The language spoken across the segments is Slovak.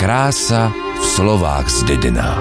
krása v slovách zdedená.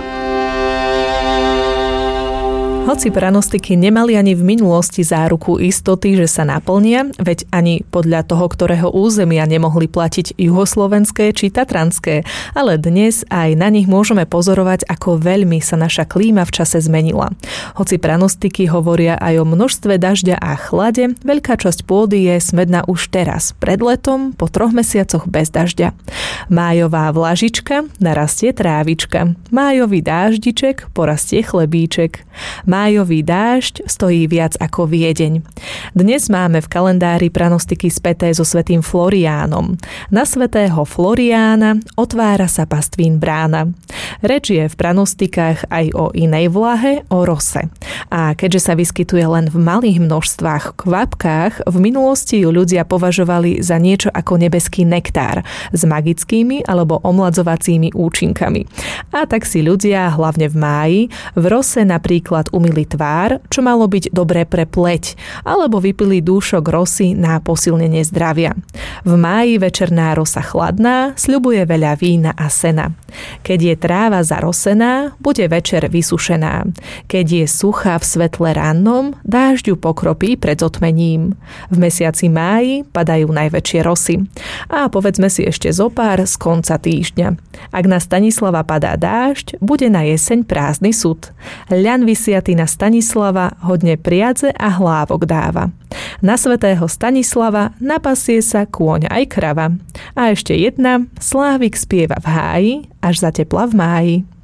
Hoci pranostiky nemali ani v minulosti záruku istoty, že sa naplnia, veď ani podľa toho, ktorého územia nemohli platiť juhoslovenské či tatranské, ale dnes aj na nich môžeme pozorovať, ako veľmi sa naša klíma v čase zmenila. Hoci pranostiky hovoria aj o množstve dažďa a chlade, veľká časť pôdy je smedná už teraz, pred letom, po 3 mesiacoch bez dažďa. Májová vlažička, narastie trávička. Májový dáždiček, porastie chlebíček. Májový dážď stojí viac ako Viedeň. Dnes máme v kalendári pranostiky späté so svätým Floriánom. Na svätého Floriána otvára sa pastvín brána. Reč je v pranostikách aj o inej vlahe, o rose. A keďže sa vyskytuje len v malých množstvách, kvapkách, v minulosti ju ľudia považovali za niečo ako nebeský nektár s magickými alebo omladzovacími účinkami. A tak si ľudia, hlavne v máji, v rose napríklad umyli tvár, čo malo byť dobré pre pleť, alebo vypili dúšok rosy na posilnenie zdravia. V máji večerná rosa chladná sľubuje veľa vína a sena. Keď je tráva zarosená, bude večer vysušená. Keď je suchá v svetle rannom, dážďu pokropí pred zotmením. V mesiaci máji padajú najväčšie rosy. A povedzme si ešte zopár z konca týždňa. Ak na Stanislava padá dážď, bude na jeseň prázdny sud. Ľan vysiatý na Stanislava hodne priadze a hlávok dáva. Na svätého Stanislava napasie sa kôň aj krava. A ešte jedna, Slávik spieva v háji, až zatepla v máji.